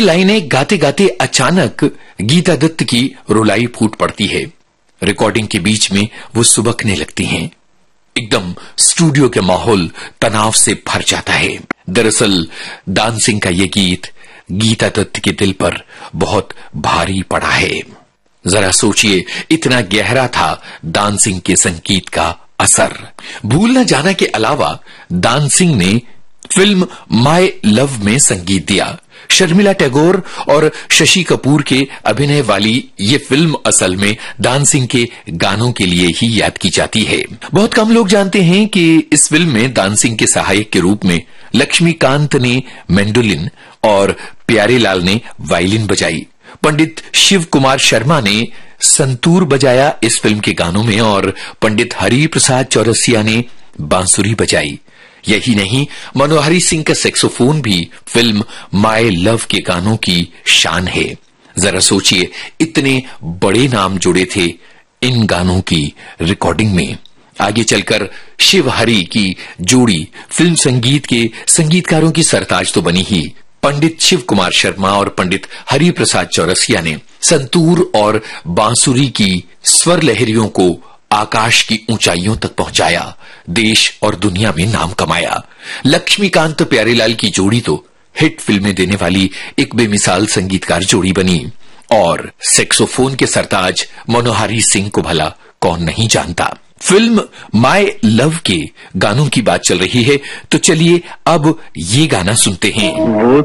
लाइनें गाते गाते अचानक गीता दत्त की रुलाई फूट पड़ती है। रिकॉर्डिंग के बीच में वो सुबकने लगती हैं। एकदम स्टूडियो के माहौल तनाव से भर जाता है। दरअसल डांसिंग का ये गीत गीता दत्त के दिल पर बहुत भारी पड़ा है। जरा सोचिए, इतना गहरा था डांसिंग के संगीत का असर। भूल न जाना के अलावा डांसिंग ने फिल्म माय लव में संगीत दिया। शर्मिला टैगोर और शशि कपूर के अभिनय वाली ये फिल्म असल में डांसिंग के गानों के लिए ही याद की जाती है। बहुत कम लोग जानते हैं कि इस फिल्म में डांसिंग के सहायक के रूप में लक्ष्मीकांत ने मैंडोलिन और प्यारेलाल ने वायलिन बजाई। पंडित शिव कुमार शर्मा ने संतूर बजाया इस फिल्म के गानों में और पंडित हरि प्रसाद चौरसिया ने बांसुरी बजाई। यही नहीं, मनोहरी सिंह का सैक्सोफोन भी फिल्म माय लव के गानों की शान है। जरा सोचिए, इतने बड़े नाम जुड़े थे इन गानों की रिकॉर्डिंग में। आगे चलकर शिव हरि की जोड़ी फिल्म संगीत के संगीतकारों की सरताज तो बनी ही। पंडित शिव कुमार शर्मा और पंडित हरि प्रसाद चौरसिया ने संतूर और बांसुरी की स्वर लहरियों को आकाश की ऊंचाइयों तक पहुंचाया, देश और दुनिया में नाम कमाया। लक्ष्मीकांत प्यारेलाल की जोड़ी तो हिट फिल्में देने वाली एक बेमिसाल संगीतकार जोड़ी बनी और सैक्सोफोन के सरताज मनोहरी सिंह को भला कौन नहीं जानता। फिल्म माय लव के गानों की बात चल रही है तो चलिए अब ये गाना सुनते हैं। वो